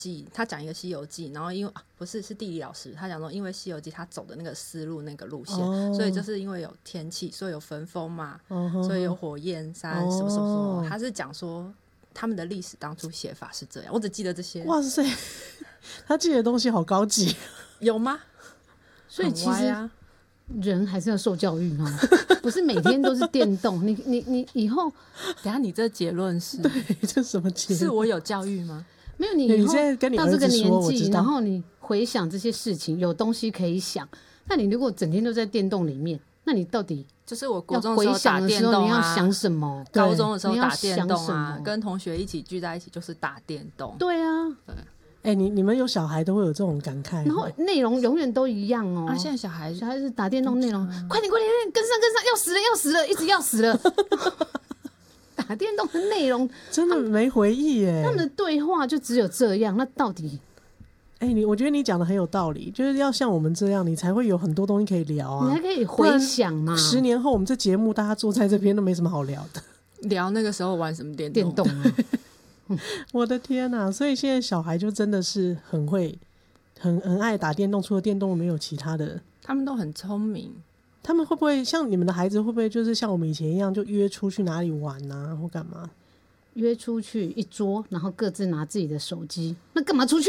他讲一个《西游记》，然后因为不是地理老师，他讲说因为《西游记》他走的那个思路那个路线，所以就是因为有天气，所以有焚风嘛，所以有火焰山什么什么什么。他是讲说他们的历史当初写法是这样，我只记得这些。 哇塞，他记得东西好高级， 有吗？ 所以其实人还是要受教育哈，不是每天都是电动。你以后， 等一下你这结论是？ 对，这什么结论？ 是我有教育吗？ 没有，你以后到这个年纪， 然后你回想这些事情，有东西可以想。那你如果整天都在电动里面，那你到底就是我国中的时候打电动啊， 你要想什么？ 高中的时候打电动啊，跟同学一起聚在一起就是打电动。 对啊， 对。你们有小孩都会有这种感慨， 然后内容永远都一样哦。 现在小孩是打电动内容，快点跟上，要死了，一直要死了。打电动的内容真的没回忆耶， 他们的对话就只有这样，那到底？ 我觉得你讲的很有道理，就是要像我们这样，你才会有很多东西可以聊啊， 你还可以回想嘛。 10年后我们这节目大家坐在这边都没什么好聊的， 聊那个时候玩什么电动啊。 我的天啊，所以现在小孩就真的是很会很爱打电动，除了电动没有其他的。 他们都很聪明。 他们会不会像你们的孩子，会不会就是像我们以前一样，就约出去哪里玩啊，或干嘛？ 约出去一桌，然后各自拿自己的手机，那干嘛出去？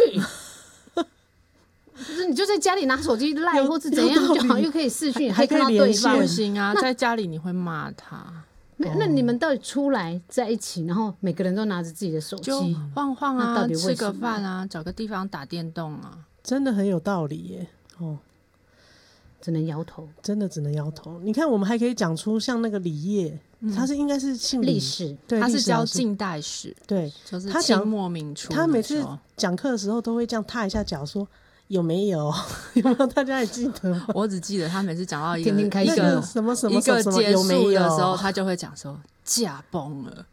就是你就在家里拿手机赖或是怎样就好，又可以视讯，还看到对方。 不行啊，在家里你会骂他。 那你们到底出来在一起，然后每个人都拿着自己的手机晃晃啊，到底吃个饭啊，找个地方打电动啊， 真的很有道理耶。 只能摇头， 真的只能摇头。你看，我们还可以讲出像那个李烨，他应该是姓李历史， 对， 他是教近代史， 对， 就是清末民初。 他每次讲课的时候都会这样踏一下脚说。有没有？有没有？大家还记得吗？ 我只记得他每次讲到一个什么什么一个结束的时候， 有他就会讲说驾崩了，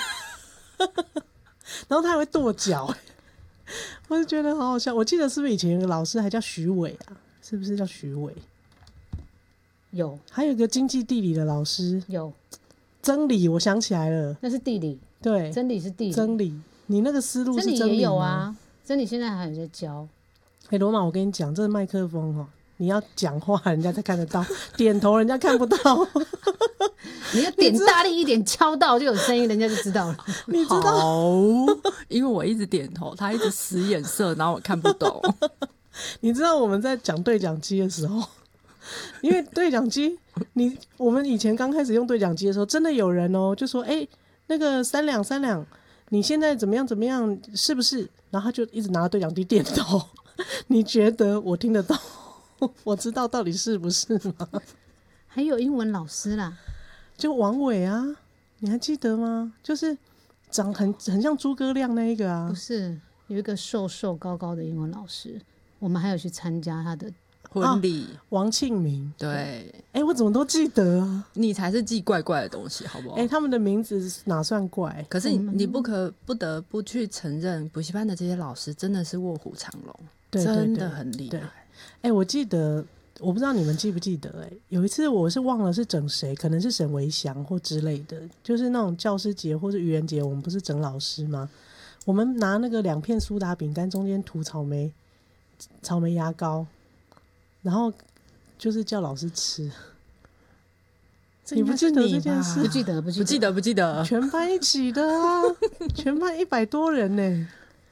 然后他还会跺脚，我就觉得好好笑。我记得是不是以前有个老师还叫徐伟啊？是不是叫徐伟？ 有， 还有一个经济地理的老师， 有真理，我想起来了， 那是地理， 对， 真理是地理， 真理，你那个思路是真理吗？ 真理也有啊，真理现在还有在教。 罗马，我跟你讲，这个麦克风你要讲话人家才看得到，点头人家看不到。 你要点大力一点，敲到就有声音，人家就知道了。 你知道？ 因为我一直点头，他一直使眼色，然后我看不懂。 你知道我们在讲对讲机的时候，因为对讲机，我们以前刚开始用对讲机的时候，真的有人就说，那个3两，你现在怎么样，是不是？然后他就一直拿对讲机点头。你觉得我听得到？我知道到底是不是吗？ 还有英文老师啦， 就王伟啊，你还记得吗？就是长很像诸葛亮那一个啊。 不是，有一个瘦瘦高高的英文老师，我们还有去参加他的婚礼。 王庆明。 对， 我怎么都记得啊？ 你才是记怪怪的东西，好不好？ 他们的名字哪算怪？ 可是你不得不去承认，补习班的这些老师真的是卧虎藏龙。 对对对， 真的很厉害。 我记得，我不知道你们记不记得，有一次我是忘了是整谁，可能是沈维祥或之类的，就是那种教师节或是愚人节，我们不是整老师吗？我们拿那个2片苏打饼干，中间涂草莓牙膏，然后就是叫老师吃。你不记得这件事？ 不记得， 全班一起的啊，全班100多人呢。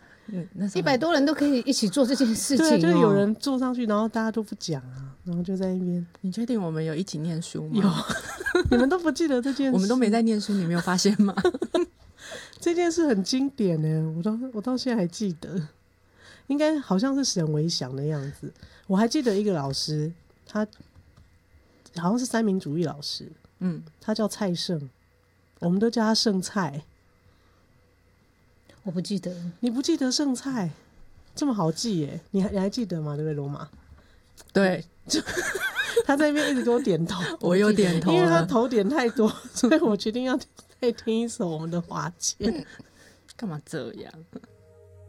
100多人都可以一起做这件事情。 对，就有人坐上去，然后大家都不讲啊，然后就在那边。 你确定我们有一起念书吗？ 有。你们都不记得这件事？ 我们都没在念书，你没有发现吗？ 这件事很经典呢，我到现在还记得，应该好像是沈维祥的样子。我还记得一个老师，他好像是三民主义老师，他叫蔡胜，我们都叫他剩菜。 我不记得。 你不记得剩菜这么好记耶？你还记得吗？对不对，罗马？ 对， 他在那边一直给我点头， 我有点头， 因为他头点太多，所以我决定要再听一首我们的华健。 干嘛这样？